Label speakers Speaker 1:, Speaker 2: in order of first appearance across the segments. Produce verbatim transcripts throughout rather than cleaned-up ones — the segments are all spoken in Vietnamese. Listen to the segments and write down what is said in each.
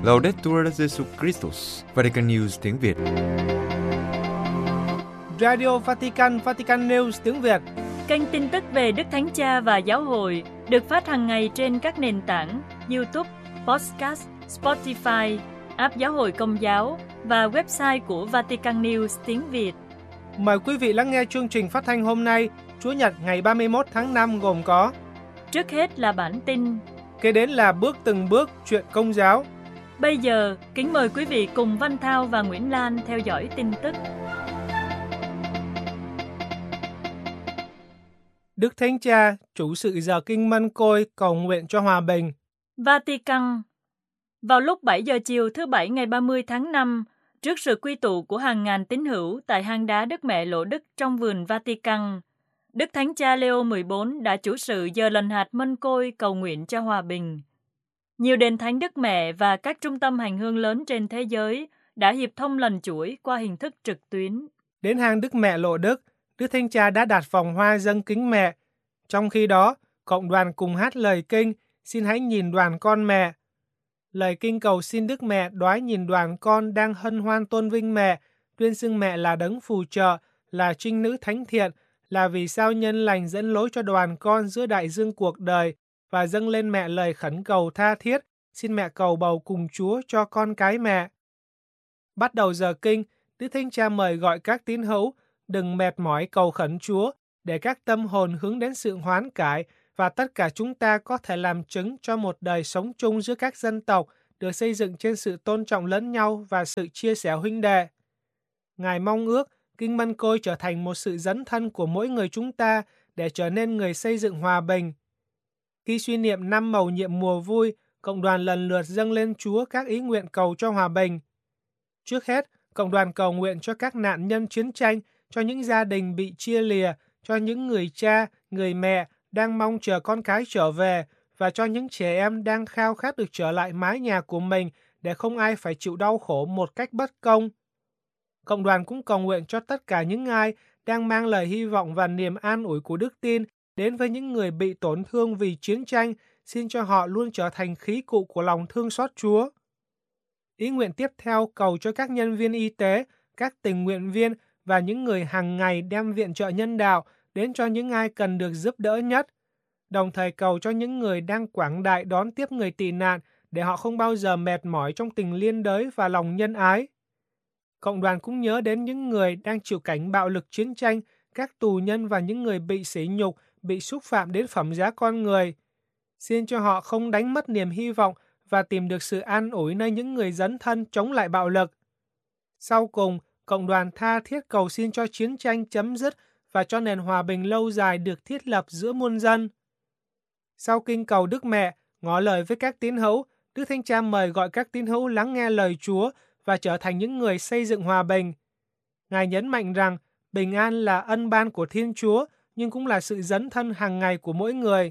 Speaker 1: Laudetur Jesus Christus, Vatican News tiếng Việt.
Speaker 2: Radio Vatican, Vatican News tiếng Việt.
Speaker 3: Kênh tin tức về Đức Thánh Cha và Giáo hội được phát hàng ngày trên các nền tảng YouTube, Podcast, Spotify, app Giáo hội Công giáo và website của Vatican News tiếng Việt.
Speaker 2: Mời quý vị lắng nghe chương trình phát thanh hôm nay, Chủ nhật ngày ba mươi mốt tháng năm gồm có:
Speaker 3: trước hết là bản tin,
Speaker 2: kế đến là bước từng bước chuyện Công giáo.
Speaker 3: Bây giờ, kính mời quý vị cùng Văn Thao và Nguyễn Lan theo dõi tin tức.
Speaker 2: Đức Thánh Cha, chủ sự giờ kinh Mân Côi cầu nguyện cho hòa bình.
Speaker 3: Vatican. Vào lúc bảy giờ chiều thứ Bảy ngày ba mươi tháng năm, trước sự quy tụ của hàng ngàn tín hữu tại hang đá Đức Mẹ Lộ Đức trong vườn Vatican, Đức Thánh Cha Leo mười bốn đã chủ sự giờ lần hạt Mân Côi cầu nguyện cho hòa bình. Nhiều đền thánh Đức Mẹ và các trung tâm hành hương lớn trên thế giới đã hiệp thông lần chuỗi qua hình thức trực tuyến.
Speaker 2: Đến hang Đức Mẹ Lộ Đức, Đức Thánh Cha đã đặt vòng hoa dâng kính mẹ. Trong khi đó, cộng đoàn cùng hát lời kinh Xin hãy nhìn đoàn con mẹ. Lời kinh cầu xin Đức Mẹ đoái nhìn đoàn con đang hân hoan tôn vinh mẹ, tuyên xưng mẹ là đấng phù trợ, là trinh nữ thánh thiện, là vì sao nhân lành dẫn lối cho đoàn con giữa đại dương cuộc đời, và dâng lên mẹ lời khẩn cầu tha thiết, xin mẹ cầu bầu cùng Chúa cho con cái mẹ. Bắt đầu giờ kinh, Đức Thánh Cha mời gọi các tín hữu đừng mệt mỏi cầu khẩn Chúa, để các tâm hồn hướng đến sự hoán cải và tất cả chúng ta có thể làm chứng cho một đời sống chung giữa các dân tộc được xây dựng trên sự tôn trọng lẫn nhau và sự chia sẻ huynh đệ. Ngài mong ước Kinh Mân Côi trở thành một sự dấn thân của mỗi người chúng ta để trở nên người xây dựng hòa bình. Khi suy niệm năm mầu nhiệm mùa vui, cộng đoàn lần lượt dâng lên Chúa các ý nguyện cầu cho hòa bình. Trước hết, cộng đoàn cầu nguyện cho các nạn nhân chiến tranh, cho những gia đình bị chia lìa, cho những người cha, người mẹ đang mong chờ con cái trở về, và cho những trẻ em đang khao khát được trở lại mái nhà của mình để không ai phải chịu đau khổ một cách bất công. Cộng đoàn cũng cầu nguyện cho tất cả những ai đang mang lời hy vọng và niềm an ủi của đức tin đến với những người bị tổn thương vì chiến tranh, xin cho họ luôn trở thành khí cụ của lòng thương xót Chúa. Ý nguyện tiếp theo cầu cho các nhân viên y tế, các tình nguyện viên và những người hàng ngày đem viện trợ nhân đạo đến cho những ai cần được giúp đỡ nhất, đồng thời cầu cho những người đang quảng đại đón tiếp người tị nạn để họ không bao giờ mệt mỏi trong tình liên đới và lòng nhân ái. Cộng đoàn cũng nhớ đến những người đang chịu cảnh bạo lực chiến tranh, các tù nhân và những người bị sỉ nhục, bị xúc phạm đến phẩm giá con người. Xin cho họ không đánh mất niềm hy vọng và tìm được sự an ủi nơi những người dấn thân chống lại bạo lực. Sau cùng, cộng đoàn tha thiết cầu xin cho chiến tranh chấm dứt và cho nền hòa bình lâu dài được thiết lập giữa muôn dân. Sau kinh cầu Đức Mẹ, ngỏ lời với các tín hữu, Đức Thánh Cha mời gọi các tín hữu lắng nghe lời Chúa và trở thành những người xây dựng hòa bình. Ngài nhấn mạnh rằng bình an là ân ban của Thiên Chúa, nhưng cũng là sự dấn thân hàng ngày của mỗi người.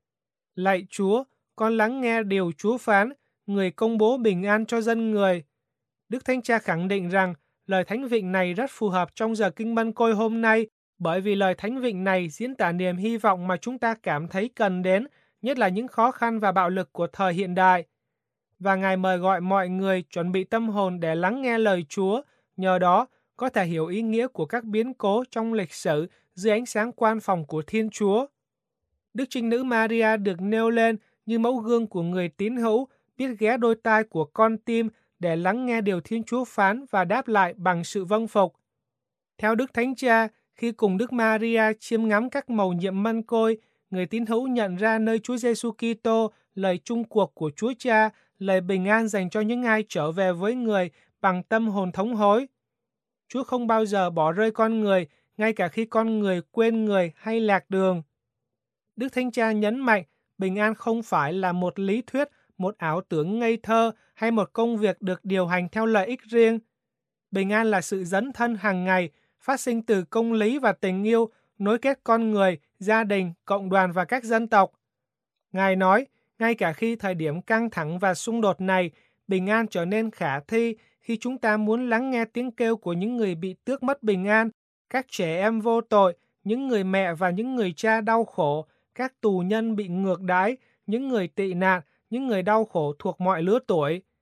Speaker 2: Lạy Chúa, con lắng nghe điều Chúa phán, người công bố bình an cho dân người. Đức Thánh Cha khẳng định rằng lời thánh vịnh này rất phù hợp trong giờ kinh Mân Côi hôm nay, bởi vì lời thánh vịnh này diễn tả niềm hy vọng mà chúng ta cảm thấy cần đến, nhất là những khó khăn và bạo lực của thời hiện đại. Và Ngài mời gọi mọi người chuẩn bị tâm hồn để lắng nghe lời Chúa, nhờ đó có thể hiểu ý nghĩa của các biến cố trong lịch sử dưới ánh sáng quan phòng của Thiên Chúa. Đức Trinh Nữ Maria được nêu lên như mẫu gương của người tín hữu, biết ghé đôi tai của con tim để lắng nghe điều Thiên Chúa phán và đáp lại bằng sự vâng phục. Theo Đức Thánh Cha, khi cùng Đức Maria chiêm ngắm các mầu nhiệm Mân Côi, người tín hữu nhận ra nơi Chúa Giêsu Kitô lời chung cuộc của Chúa Cha, lời bình an dành cho những ai trở về với người bằng tâm hồn thống hối. Chúa không bao giờ bỏ rơi con người, ngay cả khi con người quên người hay lạc đường. Đức Thánh Cha nhấn mạnh, bình an không phải là một lý thuyết, một ảo tưởng ngây thơ hay một công việc được điều hành theo lợi ích riêng. Bình an là sự dấn thân hàng ngày, phát sinh từ công lý và tình yêu, nối kết con người, gia đình, cộng đoàn và các dân tộc. Ngài nói, ngay cả khi thời điểm căng thẳng và xung đột này, bình an trở nên khả thi khi chúng ta muốn lắng nghe tiếng kêu của những người bị tước mất bình an, các trẻ em vô tội, những người mẹ và những người cha đau khổ, các tù nhân bị ngược đãi, những người tị nạn, những người đau khổ thuộc mọi lứa tuổi.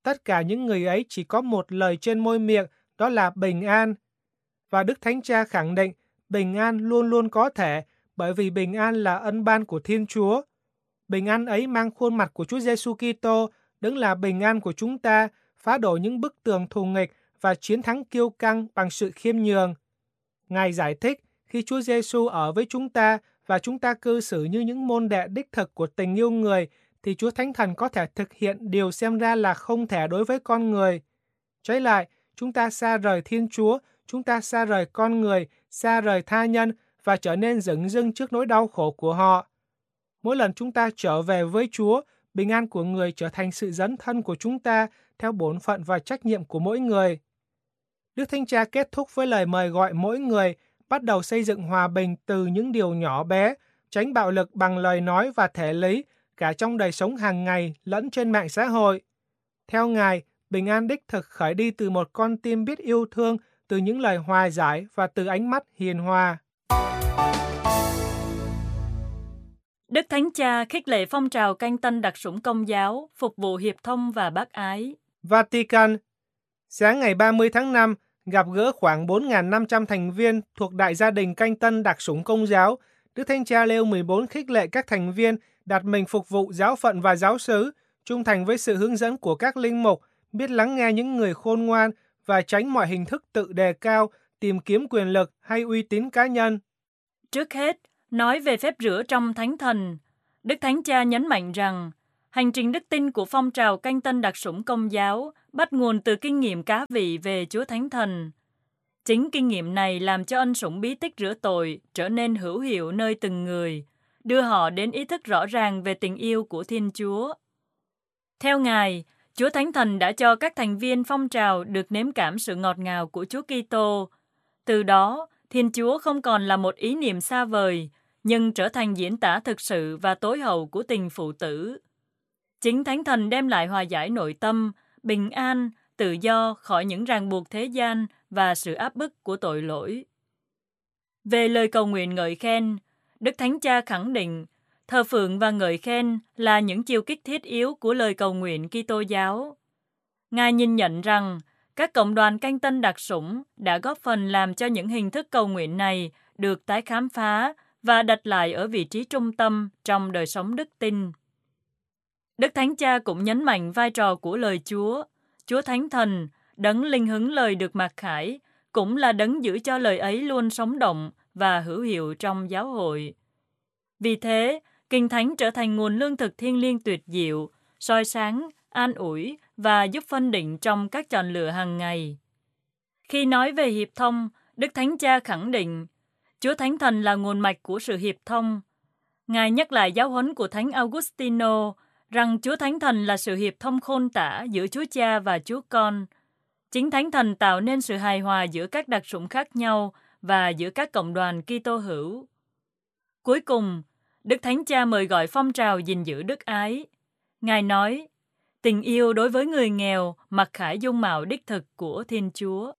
Speaker 2: tất cả những người ấy chỉ có một lời trên môi miệng, đó là bình an. Và Đức Thánh Cha khẳng định bình an luôn luôn có thể, bởi vì bình an là ân ban của Thiên Chúa. Bình an ấy mang khuôn mặt của Chúa Giêsu Kitô, đứng là bình an của chúng ta, phá đổ những bức tường thù nghịch và chiến thắng kiêu căng bằng sự khiêm nhường. Ngài giải thích, khi Chúa Giêsu ở với chúng ta và chúng ta cư xử như những môn đệ đích thực của tình yêu người, thì Chúa Thánh Thần có thể thực hiện điều xem ra là không thể đối với con người. Trái lại, chúng ta xa rời Thiên Chúa, chúng ta xa rời con người, xa rời tha nhân và trở nên dửng dưng trước nỗi đau khổ của họ. Mỗi lần chúng ta trở về với Chúa, bình an của người trở thành sự dấn thân của chúng ta theo bổn phận và trách nhiệm của mỗi người. Đức Thánh Cha kết thúc với lời mời gọi mỗi người bắt đầu xây dựng hòa bình từ những điều nhỏ bé, tránh bạo lực bằng lời nói và thể lý, cả trong đời sống hàng ngày lẫn trên mạng xã hội. Theo Ngài, bình an đích thực khởi đi từ một con tim biết yêu thương, từ những lời hòa giải và từ ánh mắt hiền hòa.
Speaker 3: Đức Thánh Cha khích lệ phong trào canh tân đặc sủng Công giáo, phục vụ hiệp thông và bác ái.
Speaker 2: Vatican. Sáng ngày ba mươi tháng năm, gặp gỡ khoảng bốn nghìn năm trăm thành viên thuộc Đại gia đình canh tân đặc sủng Công giáo, Đức Thánh Cha Leo mười bốn khích lệ các thành viên đặt mình phục vụ giáo phận và giáo xứ, trung thành với sự hướng dẫn của các linh mục, biết lắng nghe những người khôn ngoan và tránh mọi hình thức tự đề cao, tìm kiếm quyền lực hay uy tín cá nhân.
Speaker 3: Trước hết, nói về phép rửa trong Thánh Thần, Đức Thánh Cha nhấn mạnh rằng hành trình đức tin của phong trào canh tân đặc sủng Công giáo bắt nguồn từ kinh nghiệm cá vị về Chúa Thánh Thần. Chính kinh nghiệm này làm cho ân sủng bí tích rửa tội trở nên hữu hiệu nơi từng người, đưa họ đến ý thức rõ ràng về tình yêu của Thiên Chúa. Theo Ngài, Chúa Thánh Thần đã cho các thành viên phong trào được nếm cảm sự ngọt ngào của Chúa Kitô. Từ đó, Thiên Chúa không còn là một ý niệm xa vời, nhưng trở thành diễn tả thực sự và tối hậu của tình phụ tử. Chính Thánh Thần đem lại hòa giải nội tâm, bình an, tự do khỏi những ràng buộc thế gian và sự áp bức của tội lỗi. Về lời cầu nguyện ngợi khen, Đức Thánh Cha khẳng định thờ phượng và ngợi khen là những chiêu kích thiết yếu của lời cầu nguyện Kitô giáo. Ngài nhìn nhận rằng các cộng đoàn canh tân đặc sủng đã góp phần làm cho những hình thức cầu nguyện này được tái khám phá và đặt lại ở vị trí trung tâm trong đời sống đức tin. Đức Thánh Cha cũng nhấn mạnh vai trò của lời Chúa, Chúa Thánh Thần, đấng linh hứng lời được mặc khải, cũng là đấng giữ cho lời ấy luôn sống động và hữu hiệu trong giáo hội. Vì thế, Kinh Thánh trở thành nguồn lương thực thiêng liêng tuyệt diệu, soi sáng, an ủi và giúp phân định trong các chọn lựa hàng ngày. Khi nói về hiệp thông, Đức Thánh Cha khẳng định Chúa Thánh Thần là nguồn mạch của sự hiệp thông. Ngài nhắc lại giáo huấn của Thánh Augustino rằng Chúa Thánh Thần là sự hiệp thông khôn tả giữa Chúa Cha và Chúa Con. Chính Thánh Thần tạo nên sự hài hòa giữa các đặc sủng khác nhau và giữa các cộng đoàn Kitô hữu. Cuối cùng, Đức Thánh Cha mời gọi phong trào gìn giữ đức ái. Ngài nói, tình yêu đối với người nghèo mặc khải dung mạo đích thực của Thiên Chúa.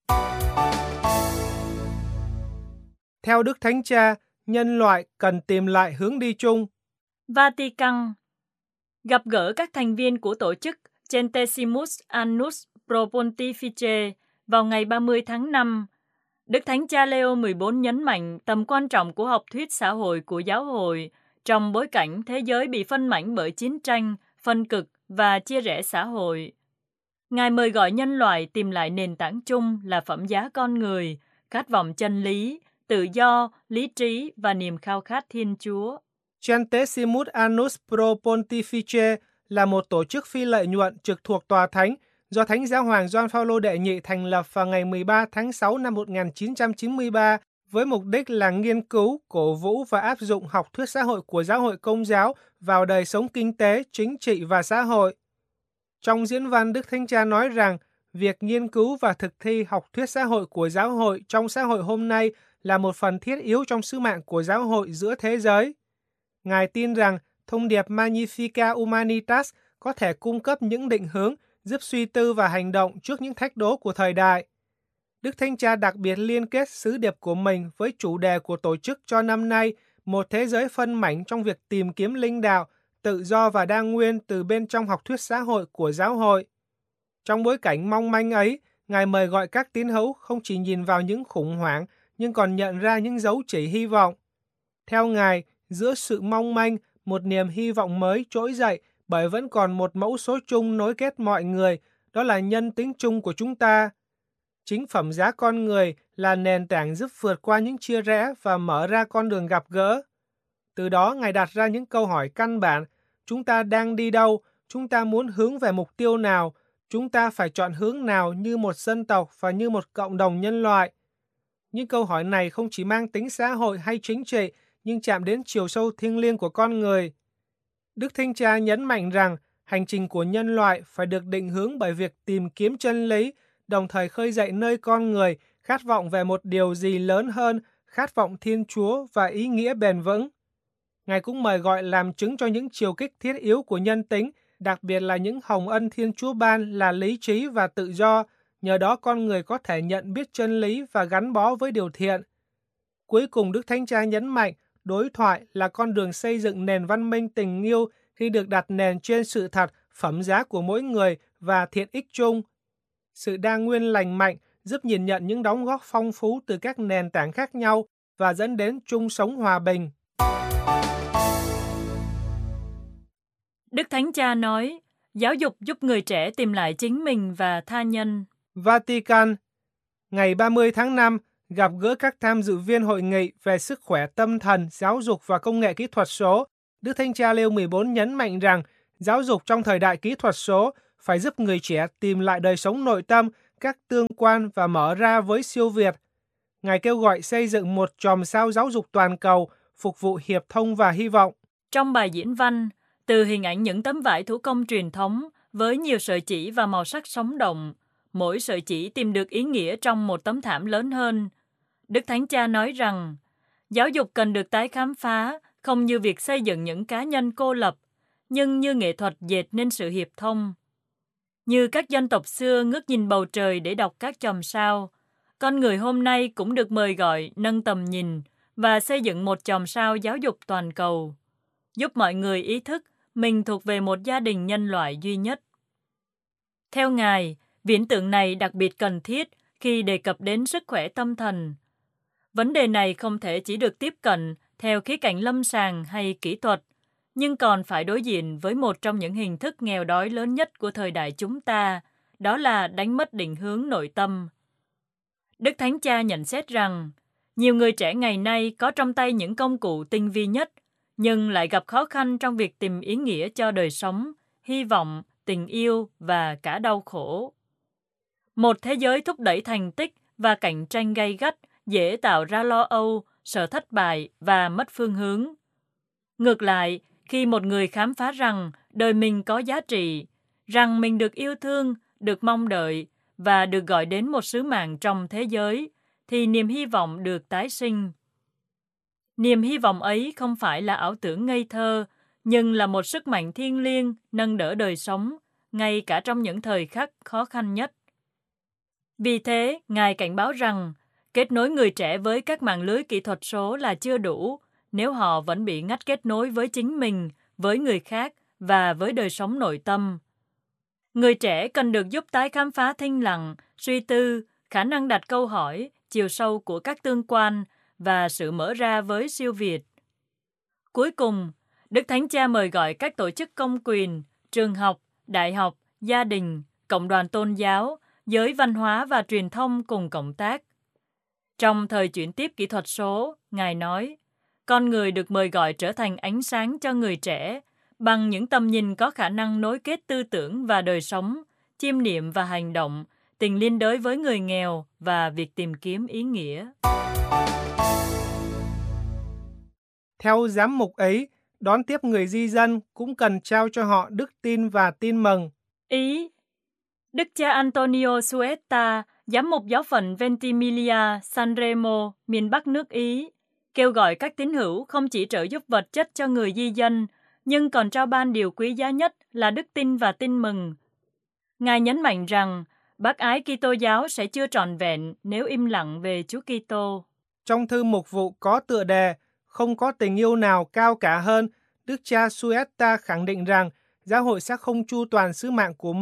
Speaker 2: Theo Đức Thánh Cha, nhân loại cần tìm lại hướng đi chung.
Speaker 3: Vatican. Gặp gỡ các thành viên của tổ chức Centesimus Annus Pro Pontifice vào ngày ba mươi tháng năm, Đức Thánh Cha Leo mười bốn nhấn mạnh tầm quan trọng của học thuyết xã hội của giáo hội trong bối cảnh thế giới bị phân mảnh bởi chiến tranh, phân cực và chia rẽ xã hội. Ngài mời gọi nhân loại tìm lại nền tảng chung là phẩm giá con người, khát vọng chân lý, tự do, lý trí và niềm khao khát Thiên Chúa.
Speaker 2: Centesimus Annus Pro Pontifice là một tổ chức phi lợi nhuận trực thuộc Tòa Thánh do Thánh Giáo hoàng Gioan Phaolô đệ nhị thành lập vào ngày mười ba tháng sáu năm một nghìn chín trăm chín mươi ba với mục đích là nghiên cứu, cổ vũ và áp dụng học thuyết xã hội của giáo hội Công giáo vào đời sống kinh tế, chính trị và xã hội. Trong diễn văn, Đức Thánh Cha nói rằng việc nghiên cứu và thực thi học thuyết xã hội của giáo hội trong xã hội hôm nay là một phần thiết yếu trong sứ mạng của giáo hội giữa thế giới. Ngài tin rằng thông điệp Magnificat Humanitas có thể cung cấp những định hướng giúp suy tư và hành động trước những thách đố của thời đại. Đức Thánh Cha đặc biệt liên kết sứ điệp của mình với chủ đề của tổ chức cho năm nay, một thế giới phân mảnh trong việc tìm kiếm linh đạo, tự do và đa nguyên từ bên trong học thuyết xã hội của giáo hội. Trong bối cảnh mong manh ấy, Ngài mời gọi các tín hữu không chỉ nhìn vào những khủng hoảng, nhưng còn nhận ra những dấu chỉ hy vọng. Theo Ngài, giữa sự mong manh, một niềm hy vọng mới trỗi dậy bởi vẫn còn một mẫu số chung nối kết mọi người, đó là nhân tính chung của chúng ta. Chính phẩm giá con người là nền tảng giúp vượt qua những chia rẽ và mở ra con đường gặp gỡ. Từ đó, Ngài đặt ra những câu hỏi căn bản: chúng ta đang đi đâu? Chúng ta muốn hướng về mục tiêu nào? Chúng ta phải chọn hướng nào như một dân tộc và như một cộng đồng nhân loại? Những câu hỏi này không chỉ mang tính xã hội hay chính trị, nhưng chạm đến chiều sâu thiêng liêng của con người. Đức Thánh Cha nhấn mạnh rằng hành trình của nhân loại phải được định hướng bởi việc tìm kiếm chân lý, đồng thời khơi dậy nơi con người khát vọng về một điều gì lớn hơn, khát vọng Thiên Chúa và ý nghĩa bền vững. Ngài cũng mời gọi làm chứng cho những chiều kích thiết yếu của nhân tính, đặc biệt là những hồng ân Thiên Chúa ban là lý trí và tự do, nhờ đó con người có thể nhận biết chân lý và gắn bó với điều thiện. Cuối cùng, Đức Thánh Cha nhấn mạnh đối thoại là con đường xây dựng nền văn minh tình yêu khi được đặt nền trên sự thật, phẩm giá của mỗi người và thiện ích chung. Sự đa nguyên lành mạnh giúp nhìn nhận những đóng góp phong phú từ các nền tảng khác nhau và dẫn đến chung sống hòa bình.
Speaker 3: Đức Thánh Cha nói, giáo dục giúp người trẻ tìm lại chính mình và tha nhân.
Speaker 2: Vatican, ngày ba mươi tháng năm, gặp gỡ các tham dự viên hội nghị về sức khỏe tâm thần, giáo dục và công nghệ kỹ thuật số. Đức Thánh Cha Leo mười bốn nhấn mạnh rằng giáo dục trong thời đại kỹ thuật số phải giúp người trẻ tìm lại đời sống nội tâm, các tương quan và mở ra với siêu việt. Ngài kêu gọi xây dựng một chòm sao giáo dục toàn cầu, phục vụ hiệp thông và hy vọng.
Speaker 3: Trong bài diễn văn, từ hình ảnh những tấm vải thủ công truyền thống với nhiều sợi chỉ và màu sắc sống động, mỗi sợi chỉ tìm được ý nghĩa trong một tấm thảm lớn hơn. Đức Thánh Cha nói rằng, giáo dục cần được tái khám phá, không như việc xây dựng những cá nhân cô lập, nhưng như nghệ thuật dệt nên sự hiệp thông. Như các dân tộc xưa ngước nhìn bầu trời để đọc các chòm sao, con người hôm nay cũng được mời gọi nâng tầm nhìn và xây dựng một chòm sao giáo dục toàn cầu, giúp mọi người ý thức mình thuộc về một gia đình nhân loại duy nhất. Theo Ngài, viễn tượng này đặc biệt cần thiết khi đề cập đến sức khỏe tâm thần. Vấn đề này không thể chỉ được tiếp cận theo khía cạnh lâm sàng hay kỹ thuật, nhưng còn phải đối diện với một trong những hình thức nghèo đói lớn nhất của thời đại chúng ta, đó là đánh mất định hướng nội tâm. Đức Thánh Cha nhận xét rằng, nhiều người trẻ ngày nay có trong tay những công cụ tinh vi nhất, nhưng lại gặp khó khăn trong việc tìm ý nghĩa cho đời sống, hy vọng, tình yêu và cả đau khổ. Một thế giới thúc đẩy thành tích và cạnh tranh gay gắt dễ tạo ra lo âu, sợ thất bại và mất phương hướng. Ngược lại, khi một người khám phá rằng đời mình có giá trị, rằng mình được yêu thương, được mong đợi và được gọi đến một sứ mạng trong thế giới, thì niềm hy vọng được tái sinh. Niềm hy vọng ấy không phải là ảo tưởng ngây thơ, nhưng là một sức mạnh thiêng liêng nâng đỡ đời sống, ngay cả trong những thời khắc khó khăn nhất. Vì thế, Ngài cảnh báo rằng, kết nối người trẻ với các mạng lưới kỹ thuật số là chưa đủ, nếu họ vẫn bị ngắt kết nối với chính mình, với người khác và với đời sống nội tâm. Người trẻ cần được giúp tái khám phá thinh lặng, suy tư, khả năng đặt câu hỏi, chiều sâu của các tương quan và sự mở ra với siêu việt. Cuối cùng, Đức Thánh Cha mời gọi các tổ chức công quyền, trường học, đại học, gia đình, cộng đoàn tôn giáo, giới văn hóa và truyền thông cùng cộng tác. Trong thời chuyển tiếp kỹ thuật số, Ngài nói, con người được mời gọi trở thành ánh sáng cho người trẻ bằng những tầm nhìn có khả năng nối kết tư tưởng và đời sống, chiêm niệm và hành động, tình liên đới với người nghèo và việc tìm kiếm ý nghĩa.
Speaker 2: Theo giám mục ấy, đón tiếp người di dân cũng cần trao cho họ đức tin và tin mừng.
Speaker 3: Ý Đức cha Antonio Suetta, giám mục giáo phận Ventimiglia, Sanremo, miền Bắc nước Ý, kêu gọi các tín hữu không chỉ trợ giúp vật chất cho người di dân, nhưng còn trao ban điều quý giá nhất là đức tin và tin mừng. Ngài nhấn mạnh rằng, bác ái Kitô giáo sẽ chưa trọn vẹn nếu im lặng về Chúa Kitô.
Speaker 2: Trong thư mục vụ có tựa đề Không có tình yêu nào cao cả hơn, Đức cha Suetta khẳng định rằng giáo hội sẽ không chu toàn sứ mạng của mình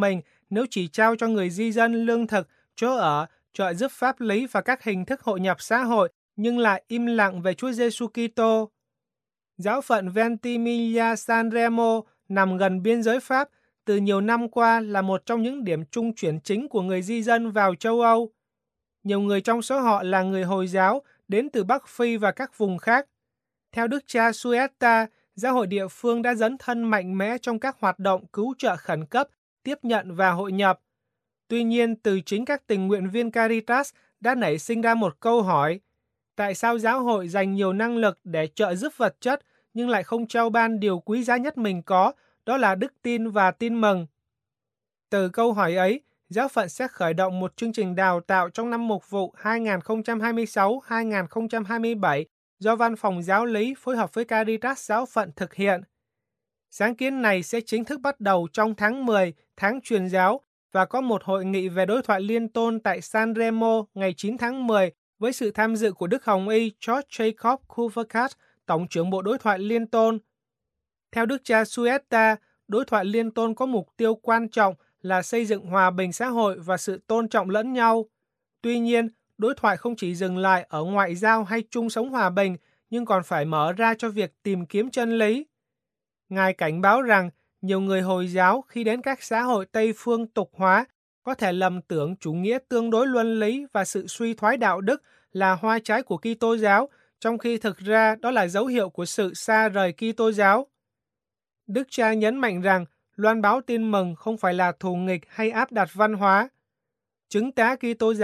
Speaker 2: nếu chỉ trao cho người di dân lương thực, chỗ ở, trợ giúp pháp lý và các hình thức hội nhập xã hội, nhưng lại im lặng về Chúa Giêsu Kitô. Giáo phận Ventimiglia San Remo nằm gần biên giới Pháp, từ nhiều năm qua là một trong những điểm trung chuyển chính của người di dân vào châu Âu. Nhiều người trong số họ là người Hồi giáo đến từ Bắc Phi và các vùng khác. Theo Đức cha Suetta, giáo hội địa phương đã dấn thân mạnh mẽ trong các hoạt động cứu trợ khẩn cấp, tiếp nhận và hội nhập. Tuy nhiên, từ chính các tình nguyện viên Caritas đã nảy sinh ra một câu hỏi: tại sao giáo hội dành nhiều năng lực để trợ giúp vật chất nhưng lại không trao ban điều quý giá nhất mình có, đó là đức tin và tin mừng? Từ câu hỏi ấy, giáo phận sẽ khởi động một chương trình đào tạo trong năm mục vụ hai nghìn không trăm hai mươi sáu đến hai nghìn không trăm hai mươi bảy do Văn phòng Giáo lý phối hợp với Caritas giáo phận thực hiện. Sáng kiến này sẽ chính thức bắt đầu trong tháng mười, tháng truyền giáo, và có một hội nghị về đối thoại liên tôn tại San Remo ngày chín tháng mười với sự tham dự của Đức Hồng Y George Jacob Kuverkat, Tổng trưởng Bộ Đối thoại Liên tôn. Theo Đức cha Suetta, đối thoại liên tôn có mục tiêu quan trọng là xây dựng hòa bình xã hội và sự tôn trọng lẫn nhau. Tuy nhiên, đối thoại không chỉ dừng lại ở ngoại giao hay chung sống hòa bình, nhưng còn phải mở ra cho việc tìm kiếm chân lý. Ngài cảnh báo rằng nhiều người Hồi giáo khi đến các xã hội Tây phương tục hóa có thể lầm tưởng chủ nghĩa tương đối luân lý và sự suy thoái đạo đức là hoa trái của Kitô giáo, trong khi thực ra đó là dấu hiệu của sự xa rời Kitô giáo. Đức cha nhấn mạnh rằng loan báo tin mừng không phải là thù nghịch hay áp đặt văn hóa. Chứng tá Kitô giáo